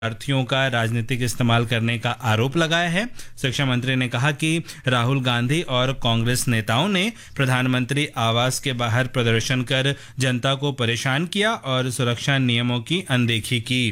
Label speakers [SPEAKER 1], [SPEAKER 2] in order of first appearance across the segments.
[SPEAKER 1] विद्यार्थियों का राजनीतिक इस्तेमाल करने का आरोप लगाया है। शिक्षा मंत्री ने कहा कि राहुल गांधी और कांग्रेस नेताओं ने प्रधानमंत्री आवास के बाहर प्रदर्शन कर जनता को परेशान किया और सुरक्षा नियमों की अनदेखी की।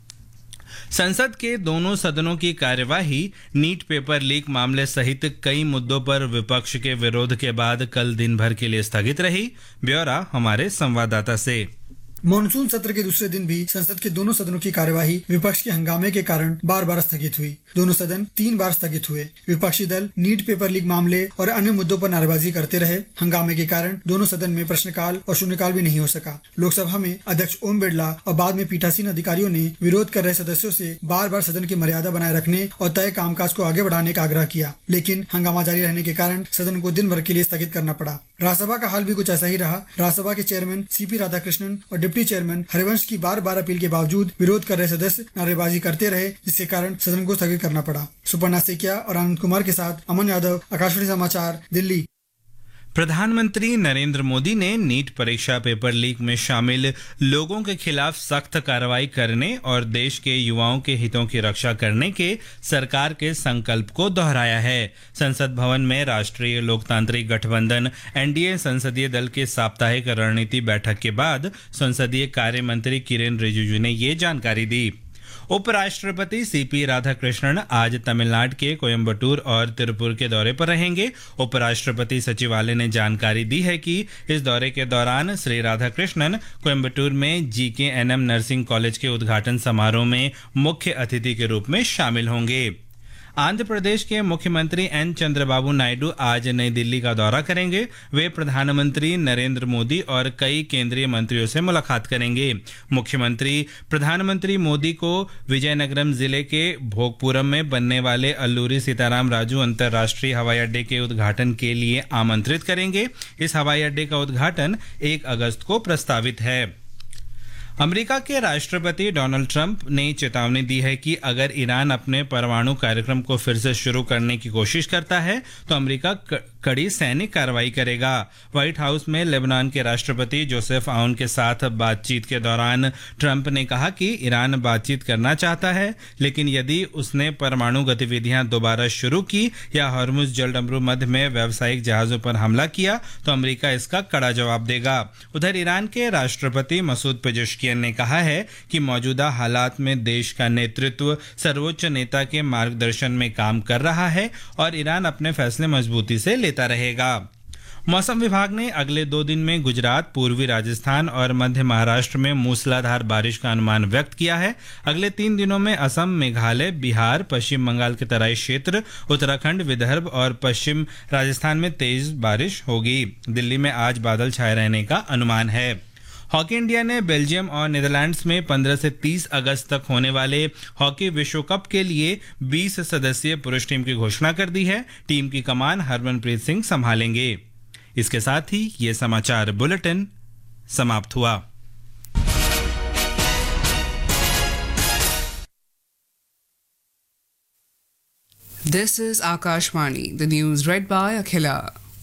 [SPEAKER 1] संसद के दोनों सदनों की कार्यवाही नीट पेपर लीक मामले सहित कई मुद्दों पर विपक्ष के विरोध के बाद कल दिन भर के लिए स्थगित रही। ब्यौरा हमारे संवाददाता से।
[SPEAKER 2] मॉनसून सत्र के दूसरे दिन भी संसद के दोनों सदनों की कार्यवाही विपक्ष के हंगामे के कारण बार बार स्थगित हुई। दोनों सदन 3 बार स्थगित हुए। विपक्षी दल नीट पेपर लीक मामले और अन्य मुद्दों पर नारेबाजी करते रहे। हंगामे के कारण दोनों सदन में प्रश्नकाल और शून्यकाल भी नहीं हो सका। लोकसभा में अध्यक्ष ओम बिरला और बाद में पीठासीन अधिकारियों ने विरोध कर रहे सदस्यों से बार बार सदन की मर्यादा बनाए रखने और तय कामकाज को आगे बढ़ाने का आग्रह किया, लेकिन हंगामा जारी रहने के कारण सदन को दिन भर के लिए स्थगित करना पड़ा। राज्यसभा का हाल भी कुछ ऐसा ही रहा। राज्यसभा के चेयरमैन सीपी राधाकृष्णन और डिप्टी चेयरमैन हरिवंश की बार बार अपील के बावजूद विरोध कर रहे सदस्य नारेबाजी करते रहे, जिसके कारण सदन को स्थगित करना पड़ा। सुपर्णा सेकिया और आनंद कुमार के साथ अमन यादव, आकाशवाणी समाचार, दिल्ली।
[SPEAKER 1] प्रधानमंत्री नरेंद्र मोदी ने नीट परीक्षा पेपर लीक में शामिल लोगों के खिलाफ सख्त कार्रवाई करने और देश के युवाओं के हितों की रक्षा करने के सरकार के संकल्प को दोहराया है। संसद भवन में राष्ट्रीय लोकतांत्रिक गठबंधन एनडीए संसदीय दल के साप्ताहिक रणनीति बैठक के बाद संसदीय कार्य मंत्री किरेन रिजिजू ने ये जानकारी दी। उपराष्ट्रपति सीपी राधाकृष्णन आज तमिलनाडु के कोयम्बटूर और तिरुपुर के दौरे पर रहेंगे। उपराष्ट्रपति सचिवालय ने जानकारी दी है कि इस दौरे के दौरान श्री राधाकृष्णन कोयम्बटूर में जीकेएनएम नर्सिंग कॉलेज के उद्घाटन समारोह में मुख्य अतिथि के रूप में शामिल होंगे। आंध्र प्रदेश के मुख्यमंत्री एन चंद्रबाबू नायडू आज नई दिल्ली का दौरा करेंगे। वे प्रधानमंत्री नरेंद्र मोदी और कई केंद्रीय मंत्रियों से मुलाकात करेंगे। मुख्यमंत्री प्रधानमंत्री मोदी को विजयनगरम जिले के भोगपुरम में बनने वाले अल्लूरी सीताराम राजू अंतर्राष्ट्रीय हवाई अड्डे के उद्घाटन के लिए आमंत्रित करेंगे। इस हवाई अड्डे का उद्घाटन 1 अगस्त को प्रस्तावित है। अमेरिका के राष्ट्रपति डोनाल्ड ट्रंप ने चेतावनी दी है कि अगर ईरान अपने परमाणु कार्यक्रम को फिर से शुरू करने की कोशिश करता है तो अमेरिका कड़ी सैनिक कार्रवाई करेगा। व्हाइट हाउस में लेबनान के राष्ट्रपति जोसेफ आउन के साथ बातचीत के दौरान ट्रंप ने कहा कि ईरान बातचीत करना चाहता है, लेकिन यदि उसने परमाणु गतिविधियां दोबारा शुरू की या हॉर्मुज जलडमरू मध्य में व्यावसायिक जहाजों पर हमला किया तो अमेरिका इसका कड़ा जवाब देगा। उधर ईरान के राष्ट्रपति मसूद पेजेश्कियान ने कहा है कि मौजूदा हालात में देश का नेतृत्व सर्वोच्च नेता के मार्गदर्शन में काम कर रहा है और ईरान अपने फैसले मजबूती से लेता रहेगा। मौसम विभाग ने अगले 2 दिन में गुजरात, पूर्वी राजस्थान और मध्य महाराष्ट्र में मूसलाधार बारिश का अनुमान व्यक्त किया है। अगले 3 दिनों में असम, मेघालय, बिहार, पश्चिम बंगाल के तराई क्षेत्र, उत्तराखंड, विदर्भ और पश्चिम राजस्थान में तेज बारिश होगी। दिल्ली में आज बादल छाए रहने का अनुमान है। हॉकी इंडिया ने बेल्जियम और नीदरलैंड्स में 15 से 30 अगस्त तक होने वाले हॉकी विश्व कप के लिए 20 सदस्यीय पुरुष टीम की घोषणा कर दी है। टीम की कमान हरमनप्रीत सिंह संभालेंगे। इसके साथ ही ये समाचार बुलेटिन समाप्त हुआ।
[SPEAKER 3] This is Akashvani, the news read by Akhila.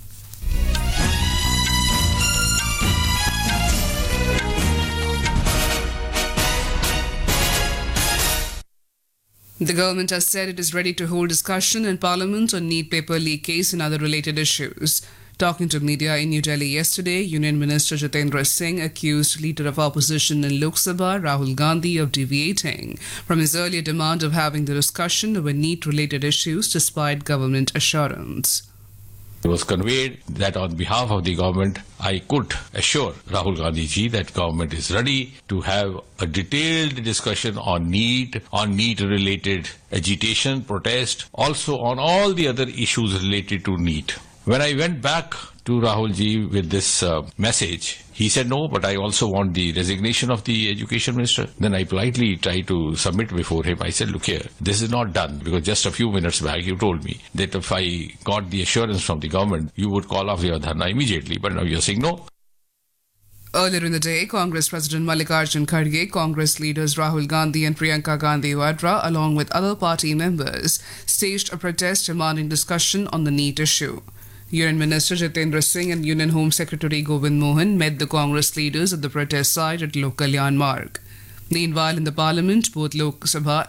[SPEAKER 3] The government has said it is ready to hold discussion in Parliament on NEET paper leak case and other related issues. Talking to media in New Delhi yesterday, Union Minister Jitendra Singh accused Leader of Opposition in Lok Sabha, Rahul Gandhi, of deviating from his earlier demand of having the discussion over NEET-related issues despite government assurance.
[SPEAKER 4] It was conveyed that on behalf of the government, I could assure Rahul Gandhi ji that government is ready to have a detailed discussion on NEET-related agitation, protest, also on all the other issues related to NEET. When I went back to Rahul ji with this message, he said, no, but I also want the resignation of the education minister. Then I politely tried to submit before him. I said, look here, this is not done, because just a few minutes back you told me that if I got the assurance from the government, you would call off your dharna immediately, but now you're saying no.
[SPEAKER 3] Earlier in the day, Congress President Mallikarjun Kharge, Congress leaders Rahul Gandhi and Priyanka Gandhi Vadra, along with other party members, staged a protest demanding discussion on the NEET issue. Union Minister Jitendra Singh and Union Home Secretary Govind Mohan met the Congress leaders at the protest site at Lok Kalyan Marg. Meanwhile, in the Parliament, both Lok Sabha